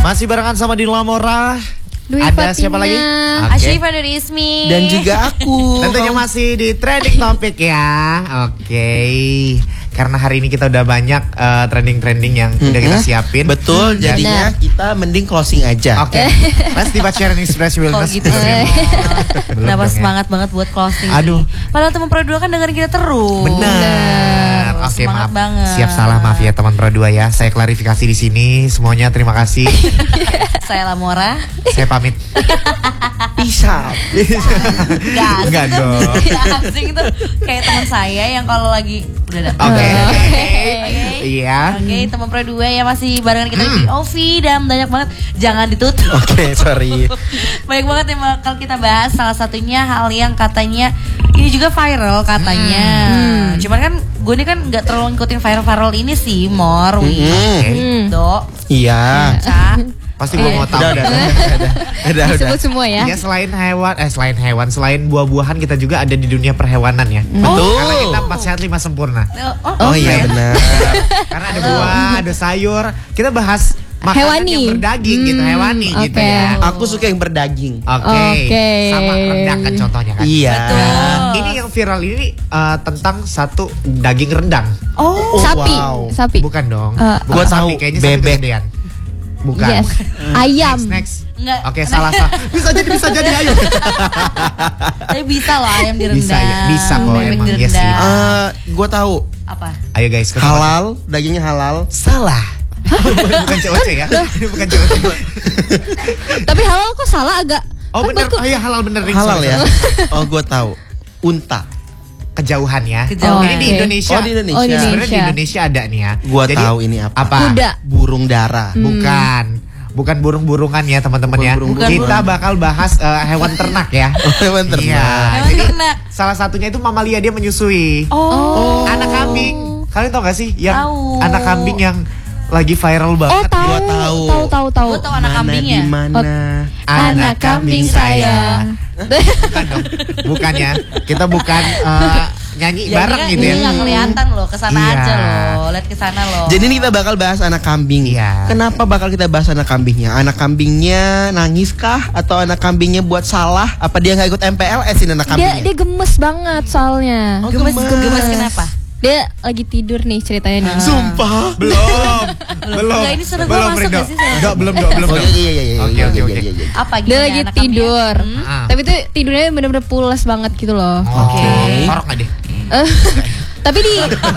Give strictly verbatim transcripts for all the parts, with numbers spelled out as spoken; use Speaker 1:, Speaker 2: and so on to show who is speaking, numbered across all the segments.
Speaker 1: Masih barengan sama Dinla Mora.
Speaker 2: Dwi
Speaker 1: Ada
Speaker 2: Fatimah.
Speaker 1: siapa lagi?
Speaker 3: Okay. Asyifa Nurismi.
Speaker 4: Dan juga aku.
Speaker 1: Tentunya masih di trending topik ya. Oke okay. Karena hari ini kita udah banyak uh, trending-trending yang mm-hmm. udah kita siapin.
Speaker 4: Betul,
Speaker 1: Jadi,
Speaker 4: jadinya kita mending closing aja.
Speaker 1: Oke okay. Let's dibaca sharing express wellness.
Speaker 3: Oh gitu ya. Kenapa semangat banget buat closing.
Speaker 1: Aduh.
Speaker 3: Padahal teman Pro dua kan dengerin kita terus.
Speaker 1: Benar. Oke okay, maaf.
Speaker 3: Banget.
Speaker 1: Siap salah maaf ya teman Pro dua ya. Saya klarifikasi di sini. Semuanya terima kasih.
Speaker 3: Saya Lamora.
Speaker 1: Saya pamit.
Speaker 4: Bisa.
Speaker 3: Enggak.
Speaker 1: Enggak dong.
Speaker 3: Asing tuh kayak teman saya yang kalau lagi udah datang.
Speaker 1: Oke.
Speaker 3: Okay.
Speaker 1: Iya.
Speaker 3: Oke, okay, teman Pro dua ya masih barengan kita di P O V dan banyak banget. Jangan ditutup.
Speaker 4: Oke, okay, sorry.
Speaker 3: Banyak banget yang bakal kita bahas. Salah satunya hal yang katanya ini juga viral katanya. Hmm. Cuman kan gue ini kan nggak terlalu ngikutin viral-viral ini sih, Mor.
Speaker 4: Hmm.
Speaker 3: Okay. Do.
Speaker 4: Iya.
Speaker 3: Ca.
Speaker 1: Pasti gue mau tahu.
Speaker 4: Udah, udah, udah, udah,
Speaker 2: disebut semua ya.
Speaker 1: Ya selain hewan, eh selain hewan, selain buah-buahan kita juga ada di dunia perhewanan ya.
Speaker 4: Betul.
Speaker 1: Karena kita empat sehat lima sempurna.
Speaker 3: Oh,
Speaker 4: oh, oh iya benar.
Speaker 1: Karena ada buah, ada sayur. Kita bahas makanan
Speaker 2: hewani.
Speaker 1: yang berdaging hmm, gitu, hewani okay. gitu ya.
Speaker 4: Aku suka yang berdaging.
Speaker 1: Oke. Okay.
Speaker 2: Okay.
Speaker 1: Sama rendang kan contohnya kan.
Speaker 4: Iya.
Speaker 3: Betul.
Speaker 1: Ini yang viral ini uh, tentang satu daging rendang.
Speaker 3: Oh,
Speaker 4: oh
Speaker 2: sapi.
Speaker 4: Wow.
Speaker 2: Sapi.
Speaker 1: Bukan dong.
Speaker 2: Uh,
Speaker 1: Bukan
Speaker 4: gua
Speaker 1: sapi,
Speaker 4: tahu
Speaker 1: kayaknya
Speaker 4: bebek.
Speaker 1: sapi kegedean. Bukan.
Speaker 2: Yes. Ayam.
Speaker 1: Next, next.
Speaker 3: Enggak.
Speaker 1: Oke, okay, salah salah. Bisa jadi bisa jadi ayo.
Speaker 3: Tapi bisa loh ayam direndang.
Speaker 1: Bisa ya, bisa kok
Speaker 3: bebek
Speaker 1: emang
Speaker 3: direndang.
Speaker 1: yes sih.
Speaker 4: Uh, gue tahu.
Speaker 3: Apa?
Speaker 1: Ayo guys,
Speaker 4: halal, dagingnya halal.
Speaker 1: Salah. Bukan C O C ya. Ini bukan C O C.
Speaker 2: Tapi halal kok salah agak.
Speaker 1: Oh benar, oh iya halal bener.
Speaker 4: Halal ya. Oh gue tahu. Unta.
Speaker 1: Kejauhan ya.
Speaker 3: Kejauhan.
Speaker 1: Oh, ini di Indonesia.
Speaker 4: Oh di Indonesia.
Speaker 2: Oh, Indonesia.
Speaker 1: Sebenarnya di Indonesia ada nih ya.
Speaker 4: Gua
Speaker 1: Jadi,
Speaker 4: tahu ini apa.
Speaker 1: Apa?
Speaker 2: Kuda.
Speaker 4: Burung dara.
Speaker 1: Hmm. Bukan. Bukan burung-burungan ya teman-teman ya.
Speaker 4: Burung,
Speaker 3: burung,
Speaker 1: Kita
Speaker 3: burung.
Speaker 1: bakal bahas uh, hewan ternak ya.
Speaker 4: Oh, hewan ternak.
Speaker 1: Iya.
Speaker 3: Hewan
Speaker 1: Jadi
Speaker 3: ternak.
Speaker 1: salah satunya itu mamalia, dia menyusui.
Speaker 3: Oh.
Speaker 1: Anak kambing. Kalian tau gak sih yang
Speaker 3: Tahu.
Speaker 1: anak kambing yang lagi viral
Speaker 2: Oh
Speaker 1: banget?
Speaker 2: tahu.
Speaker 4: Gua tahu.
Speaker 2: Tahu tahu tahu.
Speaker 3: Gue tau anak
Speaker 4: Mana
Speaker 3: kambingnya.
Speaker 4: di mana?
Speaker 2: Anak kambing saya.
Speaker 1: Bukan dong. Bukan ya. Kita bukan uh, nyanyi
Speaker 3: Ya,
Speaker 1: bareng
Speaker 3: ini
Speaker 1: gitu ya.
Speaker 3: Ini gak kelihatan loh, kesana
Speaker 1: Iya.
Speaker 3: aja loh. Lihat kesana loh.
Speaker 4: Jadi ini kita bakal bahas anak kambing.
Speaker 1: Iya.
Speaker 4: Kenapa bakal kita bahas anak kambingnya? Anak kambingnya nangis kah? Atau anak kambingnya buat salah? Apa dia nggak ikut M P L S-in anak
Speaker 2: Dia
Speaker 4: kambingnya?
Speaker 2: dia gemes banget soalnya.
Speaker 4: Oh,
Speaker 3: gemes,
Speaker 4: gemes.
Speaker 3: gemes kenapa?
Speaker 2: Dia lagi tidur nih ceritanya nih.
Speaker 4: Sumpah.
Speaker 1: Belum. belum.
Speaker 3: Enggak, ini suruh gue
Speaker 1: belum,
Speaker 3: masuk
Speaker 1: Rido.
Speaker 3: gak sih?
Speaker 1: Enggak, belum, belum, belum.
Speaker 4: Oh iya iya iya iya.
Speaker 1: Oke,
Speaker 4: iya,
Speaker 1: oke,
Speaker 4: iya,
Speaker 1: oke.
Speaker 4: iya, iya.
Speaker 3: Apa
Speaker 2: Dia
Speaker 3: gimana
Speaker 2: lagi
Speaker 3: anak kambingnya?
Speaker 2: tidur.
Speaker 3: Hmm?
Speaker 1: Ah.
Speaker 2: Tapi tuh tidurnya bener-bener pules banget gitu loh.
Speaker 1: Oke.
Speaker 4: Oke.
Speaker 1: Korok gak deh?
Speaker 2: Eh, Tapi di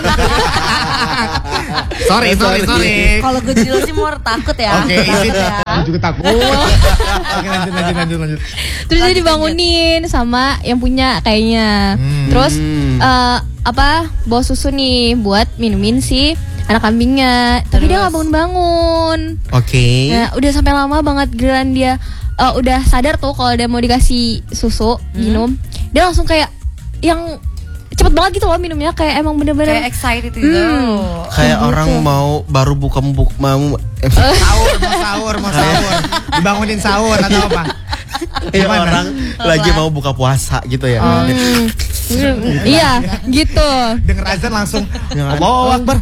Speaker 1: Sorry, sorry, sorry.
Speaker 3: Kalau gue jujur sih mau takut ya.
Speaker 1: Oke,
Speaker 3: Takut
Speaker 1: izin.
Speaker 3: ya.
Speaker 1: Aku juga takut. Oke, lanjut, lanjut, lanjut, lanjut.
Speaker 2: terus dia dibangunin sama yang punya kayaknya.
Speaker 1: Hmm.
Speaker 2: Terus eh, apa bawa susu nih buat minumin si anak kambingnya. Tapi dia
Speaker 3: Terus?
Speaker 2: nggak bangun-bangun.
Speaker 4: Oke.
Speaker 2: Nah, udah sampai lama banget giliran dia eh, udah sadar tuh kalau dia mau dikasih susu minum, dia langsung kayak yang cepet banget gitu loh minumnya, kayak emang bener-bener
Speaker 3: Kayak excited gitu.
Speaker 2: Hmm.
Speaker 4: Kayak
Speaker 2: Gitu.
Speaker 4: orang mau baru buka buk mau eh,
Speaker 1: Sahur, mau sahur, mau sahur. Dibangunin sahur atau apa?
Speaker 4: kayak
Speaker 1: Gimana?
Speaker 4: orang lagi mau buka puasa gitu ya.
Speaker 2: Hmm. Iya, gitu.
Speaker 1: Denger azan langsung Allahu Akbar.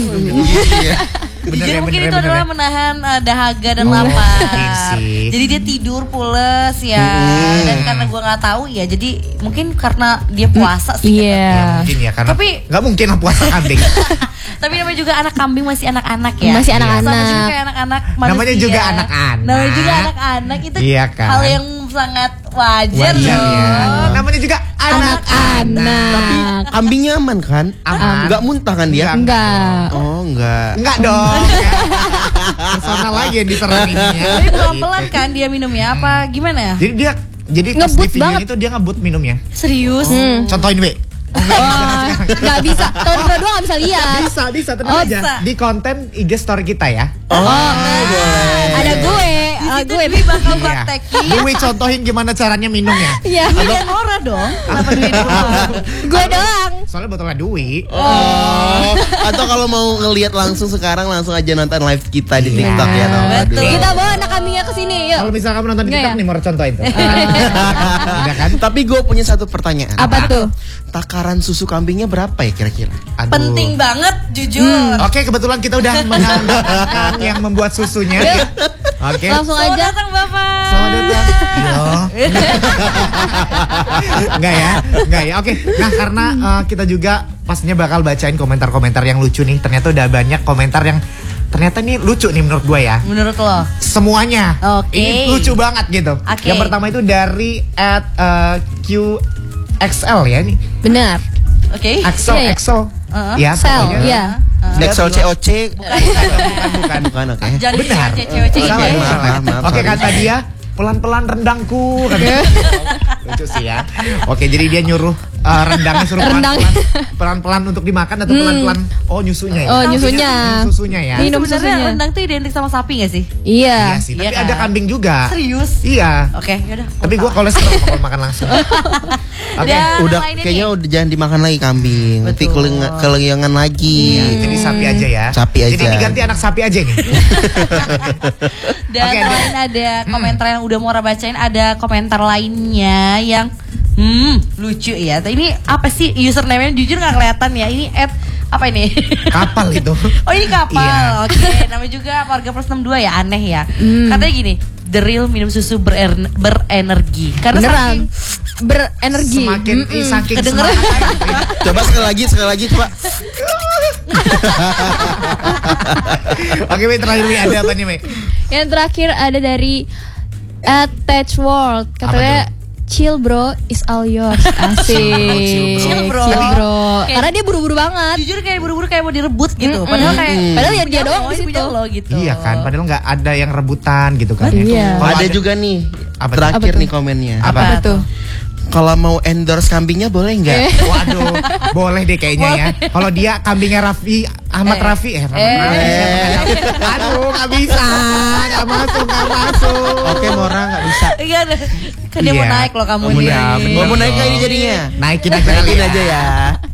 Speaker 4: Iya.
Speaker 1: Bener
Speaker 3: Jujur
Speaker 1: ya,
Speaker 3: mungkin
Speaker 1: bener ya,
Speaker 3: itu
Speaker 1: bener
Speaker 3: adalah
Speaker 1: ya.
Speaker 3: menahan uh, dahaga dan
Speaker 1: Oh,
Speaker 3: lapar.
Speaker 1: mungkin sih.
Speaker 3: Jadi dia tidur pules ya.
Speaker 4: Mm.
Speaker 3: Dan karena gue nggak tahu ya, jadi mungkin karena dia puasa sih.
Speaker 2: Iya.
Speaker 1: Ya, mungkin ya karena
Speaker 3: Tapi-
Speaker 1: nggak mungkin lah puasa kambing.
Speaker 3: Tapi namanya juga anak kambing masih anak-anak ya.
Speaker 2: Masih
Speaker 3: Sama
Speaker 2: anak-anak.
Speaker 3: juga kayak anak-anak manusia.
Speaker 1: Namanya juga anak-anak.
Speaker 3: Namanya juga anak-anak itu
Speaker 1: Iya kan?
Speaker 3: hal yang sangat wajar,
Speaker 1: Wajar
Speaker 3: loh.
Speaker 1: ya. Namanya juga
Speaker 2: Anak-anak.
Speaker 4: Kambingnya aman kan?
Speaker 1: Aman.
Speaker 4: Enggak muntah kan dia?
Speaker 2: Enggak.
Speaker 4: Oh, enggak.
Speaker 1: Enggak dong. Personal lagi yang diserang ini ya.
Speaker 3: Tapi pelan-pelan kan dia minumnya apa gimana?
Speaker 1: Jadi dia jadi pas
Speaker 2: Ngebut
Speaker 1: di video
Speaker 2: banget.
Speaker 1: itu dia ngebut minumnya.
Speaker 3: Serius?
Speaker 2: Hmm.
Speaker 1: Contohin we.
Speaker 2: Wah, nggak bisa. Tahun kedua nggak bisa lihat.
Speaker 1: Bisa, bisa, tenang
Speaker 2: Oh,
Speaker 1: aja.
Speaker 3: bisa.
Speaker 1: Di konten I G story kita ya.
Speaker 4: Oh, boleh.
Speaker 2: Ada gue,
Speaker 3: Di
Speaker 2: ah,
Speaker 3: situ
Speaker 2: gue.
Speaker 3: Dwi bakal
Speaker 1: Iya.
Speaker 3: praktekin.
Speaker 1: Dwi contohin gimana caranya minumnya.
Speaker 2: Iya.
Speaker 3: Ada Nora dong. Kenapa Dwi doang?
Speaker 2: Gue doang.
Speaker 1: Soalnya botolnya Dwi.
Speaker 4: Oh, atau kalau mau ngelihat langsung sekarang langsung aja nonton live kita di
Speaker 1: Iya.
Speaker 4: TikTok ya, Nora.
Speaker 3: Betul.
Speaker 4: Dwi.
Speaker 2: Kita bawa anak kambingnya ke sini, yuk.
Speaker 1: Kalau misalnya kamu nonton di
Speaker 2: Nggak
Speaker 1: TikTok
Speaker 2: ya?
Speaker 1: nih mau contohin tuh. Udah kan?
Speaker 4: Tapi gue punya satu pertanyaan.
Speaker 2: Apa tuh?
Speaker 4: Takaran susu kambingnya berapa ya kira-kira?
Speaker 1: Aduh.
Speaker 3: Penting banget, jujur.
Speaker 1: Oke, kebetulan kita udah mengantarkan yang membuat susunya. Oke.
Speaker 2: Langsung
Speaker 3: Selamat
Speaker 2: aja.
Speaker 3: datang Bapak.
Speaker 1: Selamat datang. Iya. Enggak ya, enggak ya. Oke. Nah, karena uh, kita juga pastinya bakal bacain komentar-komentar yang lucu nih. Ternyata udah banyak komentar yang ternyata nih lucu nih menurut gue ya.
Speaker 3: Menurut lo?
Speaker 1: Semuanya.
Speaker 3: Oke.
Speaker 1: Ini lucu banget gitu.
Speaker 3: Oke.
Speaker 1: Yang pertama itu dari at uh, Q X L ya ini.
Speaker 2: Benar.
Speaker 3: Oke.
Speaker 1: Axel,
Speaker 2: Iya, iya.
Speaker 1: Axel.
Speaker 3: Uh-huh.
Speaker 1: Ya,
Speaker 2: Sel,
Speaker 1: pokoknya.
Speaker 2: iya.
Speaker 4: Nexel C O C.
Speaker 3: Bukan, bukan.
Speaker 1: Bukan, bukan.
Speaker 4: Bukan, oke.
Speaker 3: Jangan
Speaker 1: Benar.
Speaker 3: cewek-cewek
Speaker 1: Salah,
Speaker 3: ini.
Speaker 1: salah.
Speaker 4: Maaf, maaf,
Speaker 1: Oke,
Speaker 4: sorry.
Speaker 1: kata dia pelan-pelan rendangku. Kata lucu sih ya. Oke, jadi dia nyuruh uh, rendangnya suruh
Speaker 2: Rendang.
Speaker 1: pelan-pelan, pelan-pelan untuk dimakan atau pelan-pelan. Oh, nyusunya ya.
Speaker 2: Oh, nyusunya.
Speaker 1: Minum susunya ya.
Speaker 2: Minum
Speaker 3: Sebenarnya
Speaker 2: susunya.
Speaker 3: rendang tuh identik sama sapi gak sih?
Speaker 1: Iya
Speaker 2: Iya.
Speaker 1: sih,
Speaker 3: Iya
Speaker 1: tapi
Speaker 3: kan?
Speaker 1: ada kambing juga.
Speaker 3: Serius?
Speaker 1: Iya.
Speaker 3: Oke, yaudah.
Speaker 1: Tapi gua kolesterol kalau makan langsung. Oke.
Speaker 3: Dan
Speaker 4: Udah
Speaker 3: yang lainnya
Speaker 4: kayaknya
Speaker 3: nih.
Speaker 4: udah jangan dimakan lagi kambing. Nanti
Speaker 3: Betul.
Speaker 4: keling- kelengangan lagi.
Speaker 1: Iya, jadi sapi aja ya.
Speaker 4: Sapi
Speaker 1: Jadi
Speaker 4: aja.
Speaker 1: ini ganti anak sapi aja nih.
Speaker 3: Dan
Speaker 1: Oke,
Speaker 3: selain ada komentar yang udah Mora bacain, ada komentar lainnya yang hmm lucu ya. Ini apa sih username-nya? Jujur nggak kelihatan ya. Ini at apa ini?
Speaker 1: Kapal itu.
Speaker 3: Oh ini kapal.
Speaker 1: Iya.
Speaker 3: Oke, namanya juga warga plus enam dua ya, aneh ya. Katanya gini, the real minum susu berer- berenergi. Karena
Speaker 2: Beneran.
Speaker 3: saking
Speaker 2: Berenergi.
Speaker 1: Semakin
Speaker 2: Mm-mm.
Speaker 1: ih, saking
Speaker 3: Kedengeran.
Speaker 1: semangat.
Speaker 4: Coba sekali lagi, sekali lagi coba.
Speaker 1: Oke, Mei, terakhir Mei, ada apa nih, Mei?
Speaker 2: Yang terakhir ada dari Attach World. Katanya chill bro is all yours. Asik.
Speaker 3: Chill, bro.
Speaker 2: Chill, bro.
Speaker 3: Kayak-
Speaker 2: Karena dia buru-buru banget.
Speaker 3: jujur kayak buru-buru kayak mau direbut gitu. Padahal kayak
Speaker 2: Padahal ya dia
Speaker 3: punya
Speaker 2: doang
Speaker 3: lo,
Speaker 2: di
Speaker 3: ini
Speaker 2: situ.
Speaker 3: punya lo gitu.
Speaker 1: Iya kan, padahal nggak ada yang rebutan gitu kan. ya.
Speaker 2: Iya.
Speaker 1: Kalau
Speaker 4: Ada juga nih.
Speaker 1: Apa tuh?
Speaker 4: Terakhir
Speaker 2: Apa tuh?
Speaker 4: nih komennya.
Speaker 1: Apa?
Speaker 2: Apa tuh?
Speaker 4: Kalau mau endorse kambingnya boleh nggak?
Speaker 2: Eh.
Speaker 1: Waduh, boleh deh kayaknya ya. Kalau dia kambingnya Raffi, Ahmad
Speaker 3: Eh.
Speaker 1: Raffi, eh, Ahmad
Speaker 3: Eh.
Speaker 1: Raffi, siapa namanya? Aduh, nggak bisa, nggak masuk, nggak masuk.
Speaker 4: Oke, Mora nggak bisa.
Speaker 3: Iya, kan dia mau
Speaker 1: Iya.
Speaker 3: naik loh kamu
Speaker 1: Iya,
Speaker 3: nih.
Speaker 1: bener
Speaker 4: Mau naik
Speaker 1: dong.
Speaker 4: nggak ini jadinya?
Speaker 1: Naikin aja kali
Speaker 4: Naikin
Speaker 1: ya.
Speaker 4: aja ya.